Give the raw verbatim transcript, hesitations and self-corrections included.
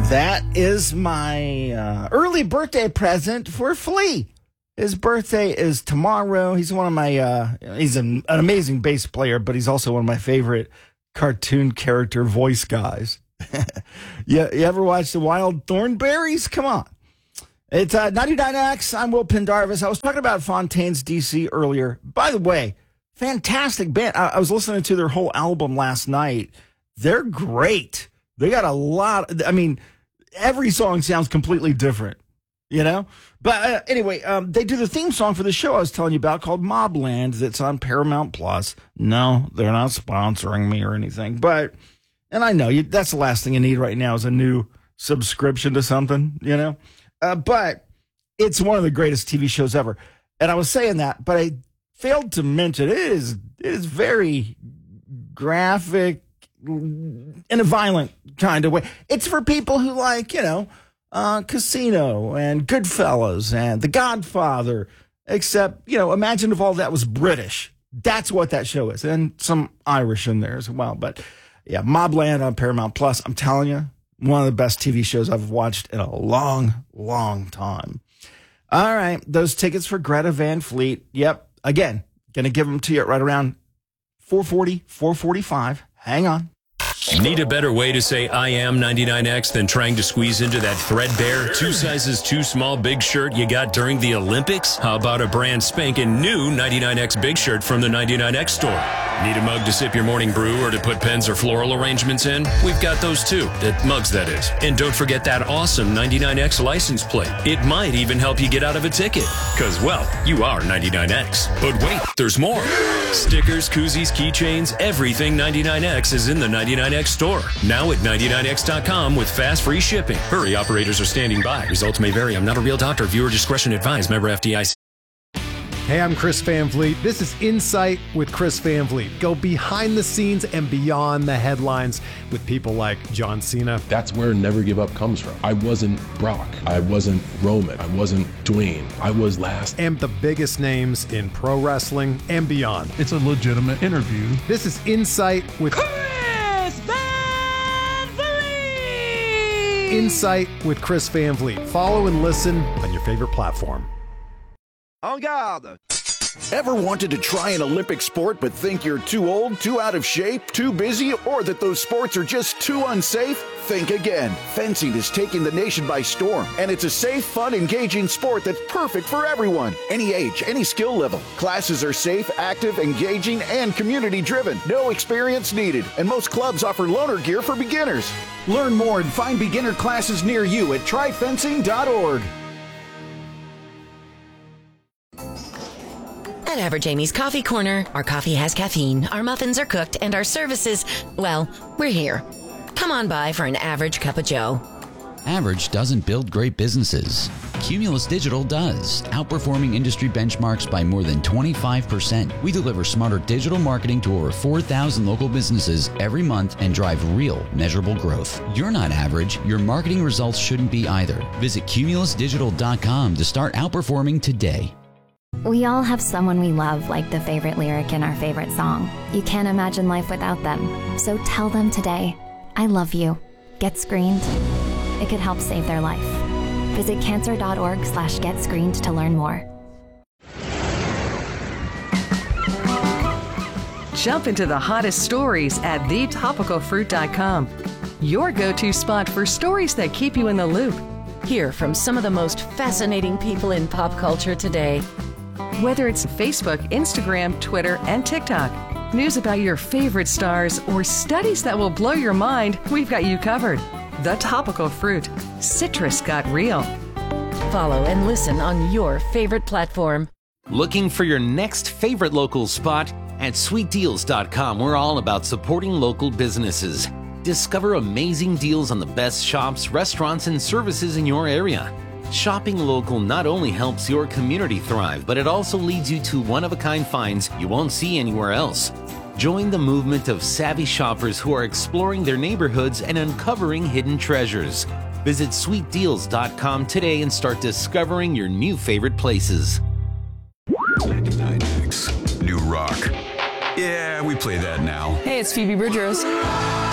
That is my uh, early birthday present for Flea. His birthday is tomorrow. He's one of my, uh, he's an, an amazing bass player, but he's also one of my favorite cartoon character voice guys. you, you ever watch the Wild Thornberries? Come on. It's uh, ninety-nine X. I'm Will Pendarvis. I was talking about Fontaines D C earlier. By the way, fantastic band. I, I was listening to their whole album last night. They're great. They got a lot. I mean, every song sounds completely different, you know? But uh, anyway, um, they do the theme song for the show I was telling you about called Mobland that's on Paramount Plus. No, they're not sponsoring me or anything. But, and I know you, that's the last thing you need right now is a new subscription to something, you know? Uh, but it's one of the greatest T V shows ever. And I was saying that, but I failed to mention it is, it is very graphic in a violent kind of way. It's for people who like, you know, uh, Casino and Goodfellas and The Godfather, except, you know, imagine if all that was British. That's what that show is. And some Irish in there as well. But yeah, Mobland on Paramount Plus. I'm telling you, one of the best T V shows I've watched in a long, long time. All right. Those tickets for Greta Van Fleet. Yep. Again, going to give them to you right around four forty, four forty-five. Hang on. Need a better way to say I am ninety-nine X than trying to squeeze into that threadbare, two sizes too small big shirt you got during the Olympics? How about a brand spanking new ninety-nine X big shirt from the ninety-nine X store? Need a mug to sip your morning brew or to put pens or floral arrangements in? We've got those too. At mugs, that is. And don't forget that awesome ninety-nine X license plate. It might even help you get out of a ticket. Because, well, you are ninety-nine X. But wait, there's more. Stickers, koozies, keychains, everything ninety-nine X is in the ninety-nine X store. Now at ninety-nine X dot com with fast free shipping. Hurry, operators are standing by. Results may vary. I'm not a real doctor. Viewer discretion advised. Member F D I C. Hey, I'm Chris Van Vliet. This is Insight with Chris Van Vliet. Go behind the scenes and beyond the headlines with people like John Cena. That's where Never Give Up comes from. I wasn't Brock. I wasn't Roman. I wasn't Dwayne. I was last. And the biggest names in pro wrestling and beyond. It's a legitimate interview. This is Insight with Chris Van Vliet. Insight with Chris Van Vliet. Follow and listen on your favorite platform. En garde! Ever wanted to try an Olympic sport but think you're too old, too out of shape, too busy, or that those sports are just too unsafe? Think again. Fencing is taking the nation by storm, and it's a safe, fun, engaging sport that's perfect for everyone. Any age, any skill level. Classes are safe, active, engaging, and community-driven. No experience needed, and most clubs offer loaner gear for beginners. Learn more and find beginner classes near you at try fencing dot org. At Average Amy's Coffee Corner, our coffee has caffeine, our muffins are cooked, and our services, well, we're here. Come on by for an average cup of joe. Average doesn't build great businesses. Cumulus Digital does, outperforming industry benchmarks by more than twenty-five percent. We deliver smarter digital marketing to over four thousand local businesses every month and drive real, measurable growth. You're not average. Your marketing results shouldn't be either. Visit cumulus digital dot com to start outperforming today. We all have someone we love, like the favorite lyric in our favorite song. You can't imagine life without them. So tell them today, I love you. Get screened. It could help save their life. Visit cancer dot org slash get screened to learn more. Jump into the hottest stories at the topical fruit dot com. Your go-to spot for stories that keep you in the loop. Hear from some of the most fascinating people in pop culture today. Whether it's Facebook, Instagram, Twitter, and TikTok, news about your favorite stars, or studies that will blow your mind, we've got you covered. The Topical Fruit. Citrus got real. Follow and listen on your favorite platform. Looking for your next favorite local spot? At sweet deals dot com, we're all about supporting local businesses. Discover amazing deals on the best shops, restaurants, and services in your area. Shopping local not only helps your community thrive, but it also leads you to one-of-a-kind finds you won't see anywhere else. Join the movement of savvy shoppers who are exploring their neighborhoods and uncovering hidden treasures. Visit sweet deals dot com today and start discovering your new favorite places. ninety-nine X, new rock. Yeah, we play that now. Hey, it's Phoebe Bridgers.